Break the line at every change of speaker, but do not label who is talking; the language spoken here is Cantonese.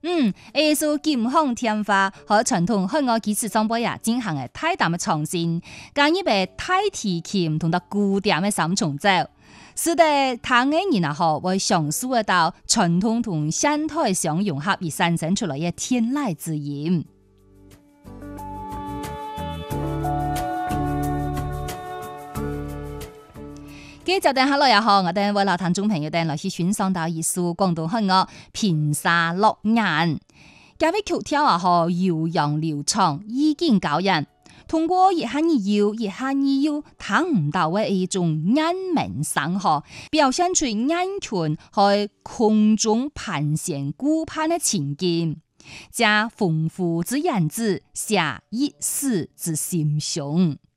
藝術健康添化和傳統漢樂基礎裝備呀進行嘅大膽嘅創新，加入被大提琴同到古典嘅三重奏，使得聽嘅人啊好會享受得到傳統同現代相融合而產生出來嘅天籟之音。今日等下來也好，我哋為老聽眾朋友哋來去欣賞到一首廣東漢樂《平沙落雁》。這位曲調也好悠揚流暢，意境高人。通過一下你要，一下你要聽唔到嘅一種雁鳴聲嗬，表現出雁群喺空中盤旋顧盼嘅情景，加豐富之言辭，寫意思之心胸。